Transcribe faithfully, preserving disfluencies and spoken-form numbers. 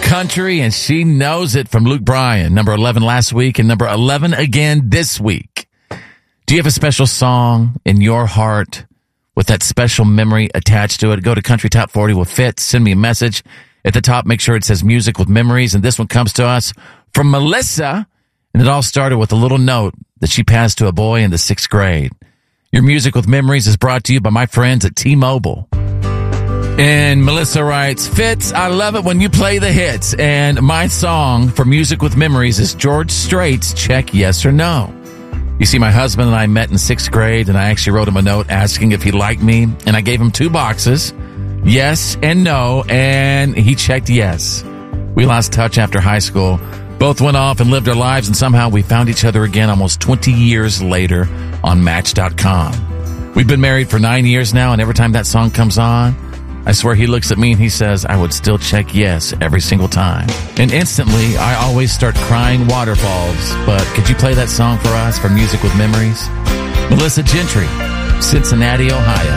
country, and she knows it from Luke Bryan, number eleven last week and number eleven again this week. Do you have a special song in your heart with that special memory attached to it? Go to Country Top forty with Fitz. Send me a message. At the top, make sure it says Music with Memories, and this one comes to us from Melissa, and it all started with a little note that she passed to a boy in the sixth grade. Your Music with Memories is brought to you by my friends at T-Mobile. And Melissa writes, Fitz, I love it when you play the hits. And my song for Music with Memories is George Strait's Check Yes or No. You see, my husband and I met in sixth grade, and I actually wrote him a note asking if he liked me. And I gave him two boxes, yes and no, and he checked yes. We lost touch after high school. Both went off and lived our lives, and somehow we found each other again almost twenty years later on Match dot com. We've been married for nine years now, and every time that song comes on, I swear he looks at me and he says, I would still check yes every single time. And instantly, I always start crying waterfalls. But could you play that song for us for Music with Memories? Melissa Gentry, Cincinnati, Ohio.